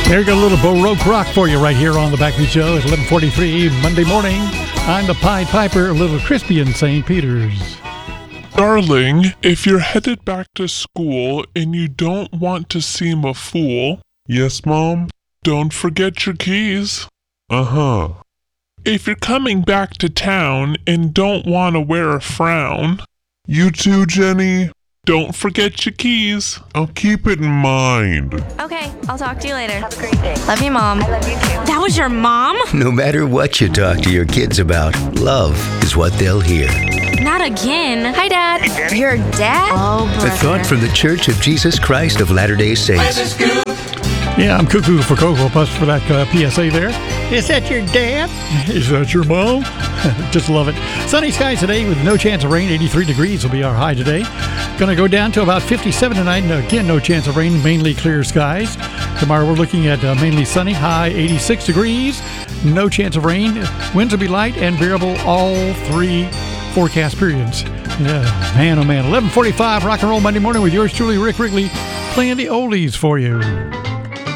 Here we got a little Baroque rock for you right here on the Backbeat Show at 11:43 Monday morning. I'm the Pied Piper, a little crispy in St. Peter's. Darling, if you're headed back to school and you don't want to seem a fool... Yes, Mom? Don't forget your keys. Uh-huh. If you're coming back to town and don't want to wear a frown... You too, Jenny? Don't forget your keys. I'll keep it in mind. Okay, I'll talk to you later. Have a great day. Love you, Mom. I love you too. That was your mom? No matter what you talk to your kids about, love is what they'll hear. Not again. Hi, Dad. Your dad? Oh, A brother. thought from the Church of Jesus Christ of Latter-day Saints. Yeah, I'm cuckoo for Cocoa Puffs for that PSA there. Is that your dad? Is that your mom? Just love it. Sunny skies today with no chance of rain. 83 degrees will be our high today. Going to go down to about 57 tonight. And again, no chance of rain, mainly clear skies. Tomorrow we're looking at mainly sunny, high 86 degrees. No chance of rain. Winds will be light and variable all three forecast periods. Yeah, man, oh man. 11:45 Rock and Roll Monday morning with yours truly, Rick Wrigley, playing the oldies for you.